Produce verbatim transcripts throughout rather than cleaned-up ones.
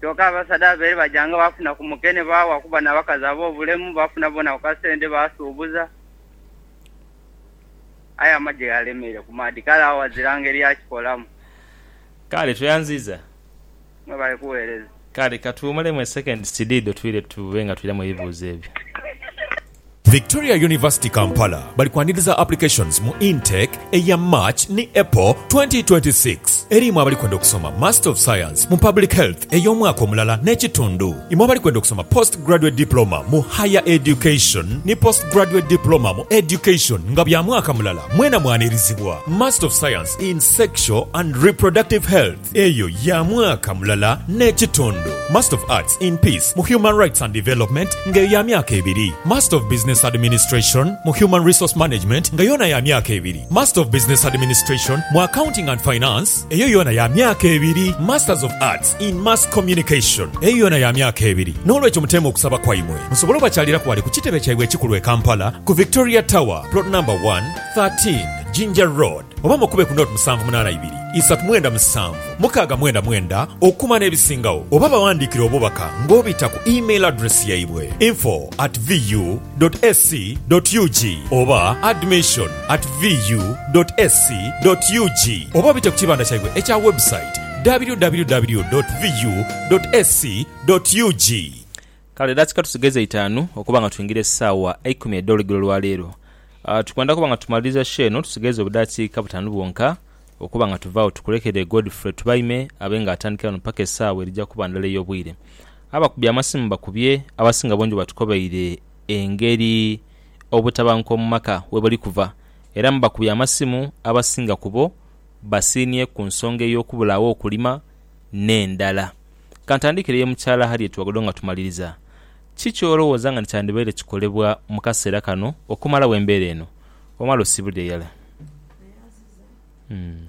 kyoka abasada bere bajanga bafuna ku mukene bawa kuba nabakazi abo bulemu bafuna bona okasende basuubuza aya maji galemere ku madikala awazirangeri yakikolamu kale tuyanziza mwebale kuweereza kale katumale mu second sidido twire tubenga twira mu bibuuzo ebyo. Victoria University Kampala balikwaniriza applications mu intake eya March ni April twenty twenty-six. Erimu abalikwenda okusoma Master of Science mu Public Health ey'omwaka omulala n'ekitundu. Imu abalikwenda okusoma Postgraduate Diploma mu Higher Education ni Postgraduate Diploma mu Education nga bya mwaka mulala mwena mwanirizibwa. Master of Science in Sexual and Reproductive Health eyo ya mwaka mulala n'ekitundu. Master of Arts in Peace mu Human Rights and Development nga ya myaka ebiri. Master of Business Administration mu Human Resource Management nga yona ya myaka ebiri. Master of Business Administration mu Accounting and Finance eyo yona ya myaka ebiri. Masters of Arts in Mass Communication eyo yona ya myaka ebiri. N'olwekyo mutema okusaba kwaimwe musobole bakyalira kwali ku kitebe kyabwe ekikulu e Kampala ku Victoria Tower plot number one thirteen Ginger Road oba mukube ku note musanvu munana ibiri isatu mwenda musanvu mukaga mwenda mwenda okuma n'ebisingawo oba bawandikira obubaka ng'obita ku email address yaibwe info at vu dot s c dot u g oba admission at vu dot s c dot u g oba bita ku kibanda kyaibwe ekya website w w w dot vu dot s c dot u g. Kale datika tusigeze itaanu okuba nga tuyingira essaawa ikumi edologero lwaleero. Uh, tukwenda kuba nga tumaliza sheno tusigeze obudakiika butaano bwonka okuba nga tuvaawo tukulekere Godfrey tubaime abenga atandikira no paka essaawa erijja kuba ndala ey'obwire. Abakubye amasimu bakubye abasinga bonjo batukobeire engeri obutabanko mu maka we bali kuva era mbakubye amasimu abasinga kubo basinie ku nsonga ey'okubulawo okulima n'endala. Kantandikire ye mukyala hali etuwagodonga tumaliriza. Kiki olowooza nga kyandibeere kikolebwa mu kaseera kano okumala w'embeera eno omala osibudde yala? Mm.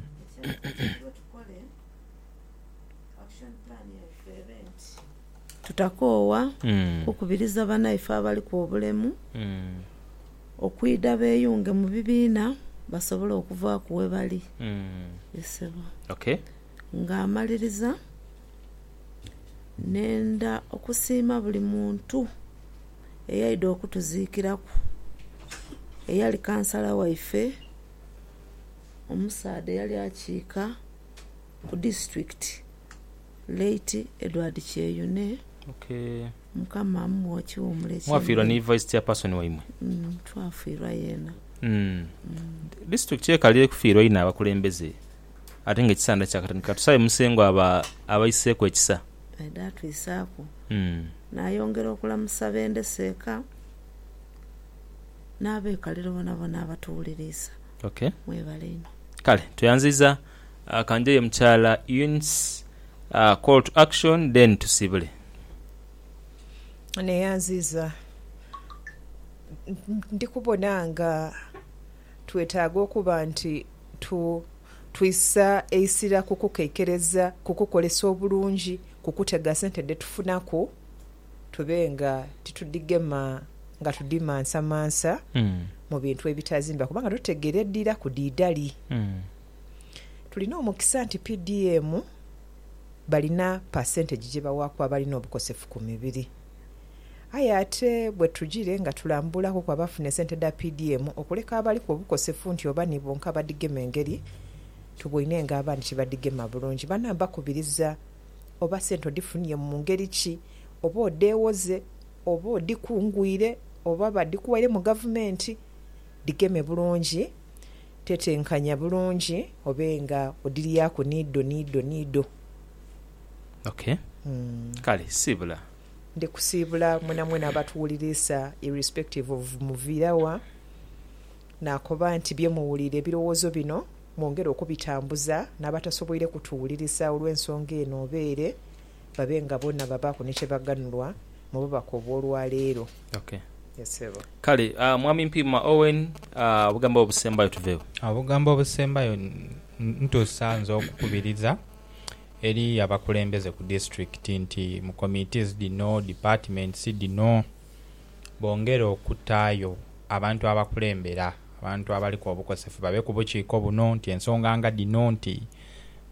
tutakoowa mm. okubiriza bannaffe abali ku obulemu mm. okwida beeyunge mu bibiina basobole okuva ku we bali. mm. Yesebo. Okay. Ng'amaliriza nenda okusiima buli muntu eyayidde okutuziikiraku eyali kansala waife omusaada yali akiika ku district late Edward Kyeyune. Okay. Mukama amuwa kiwumule kye mwafiirwa ni vice chairperson waimwe. mm, twafiirwa yena. mm. mm. District yekalire kufiirwa ina abakulembeze ate ng'ekisanda kyakatandika tusabe musengo aba abayiseeko ekisa Aida twisaako. mm. Nayongera okulamusa bendeseeka n'abeekalira bona bona abatuwuliriza. Okay. Mwebale ino. Kale tuyanziza uh, kanjeye mukyala Eunice uh, call to action then tusibule. Neyanziza ndikubona nga twetaaga okuba nti tu twisa eisira kukukekereza kukukolesa obulungi kukutega sente de tufunako tubenga titudigema nga tudima nsamansa mm. mu bintu ebitazimba kubanga tutegereddira ku diidali. mm. Tulina omukisa nti P D M balina percentage gye bawaako abalina obukosefu ku mibiri. Aye ate bwe tugire nga tulambulako kwa bafuna sente da P D M okuleka abali ku obukosefu nti oba ni bonka badigema engeri tuboine nga abandi kibadigema bulungi bana bakubiriza oba sente odifunye mu ngeri ki oba odeewoze oba odikungwire oba badikuwaire mu gavumenti digeme bulungi tetenkanya bulungi obenga odiriyako nido nido nido. Okay. mm. Kale sibula ndi kusiibula mwena mwena abatuwuliriza irrespective of muviirawa nakoba nti bye muwulire ebirowoozo bino mwongere okubitambuza n'abatasoboire kutuwuliriza olw'ensonga eno obeere babe nga bonna babaako ne kye baganulwa mu bubaka obw'olwaleero. Okay. Yesebo. Kale uh, mwami Mpima Owen uh, obugambo obusembayo tuveewo. Obugambo obusembayo ntusanze okukubiriza eri abakulembeze ku district nti mu committees dino departments dino bongere okutaayo abantu abakulembera abantu abali ku obukosefu babe ku bukiiko buno nti ensonga nga dino nti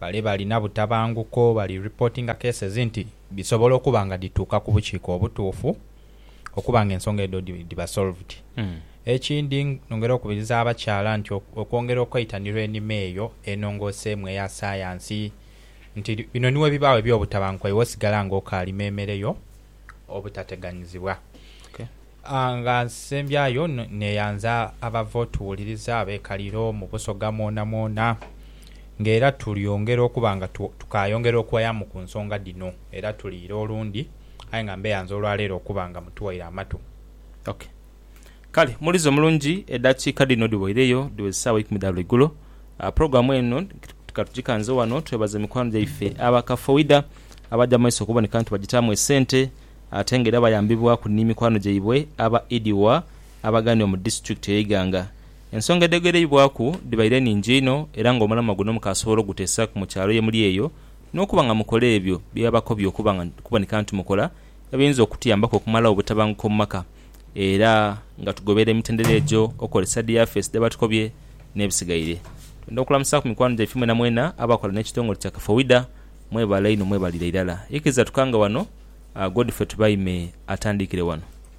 bale balina butabanguko bali reporting cases nti bisobola okuba nga dituuka ku bukiiko obutuufu okuba nga ensonga edo diba solved. Mm. Ekindi nongera okubiriza abakyala nti okwongera okweyitanirwa ennima eyo enongoseemu eya sayansi nti bino niwe bibaawo ebyobutabanguko ewosigala ng'okalima emmereyo obutateganyizibwa. Okay. Nga nsembyayo neyanza abava otuwuliriza abeekaliro mu busoga mwona mwona ng'era tulyongera okuba nga tukayongera okwayamu ku nsonga dino era tuliira olundi aye nga mbeyanza olwaleero okuba nga mutuwaire amatu. Okay. Kale mulizo mulungi eddakiika dino diweireyo diwezesaawa ikumi ddala eggulo. Uh, programu eno katugikanze wano twebaza mikwano gyaife abakafowida abajja maiso okuboneka nti bagitaamu esente ate ng'era bayambibwaku n'emikwano gyaibwe aba idiwa abaganira mu disitulikiti ey'Iganga. Ensonga edegereibwaku dibaire ningi ino era ng'omulama guno mukasobola oguteesa mu kyalo ye muli eyo n'okuba nga mukola ebyo byabako by'okuba nga kuboneka nti mukola ebiyinza okutuyambako okumalawo obutabanguko mu maka era nga tugobera emitendera egyo okolesa diafes debatukobye n'ebisigaire. Twenda okulamusa ku mikwano gyaife mwena mwena abakola n'ekitongole kya Kafowida mwebala ino mwebalira irala. Ikiriza tukanga wano uh, Godfrey Tubaime atandikire wano.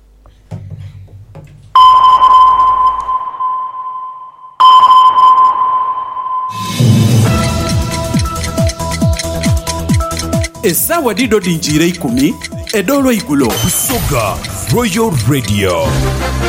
Essaawa dido dinjira ikumi edolo igulo Busoga Royal Radio.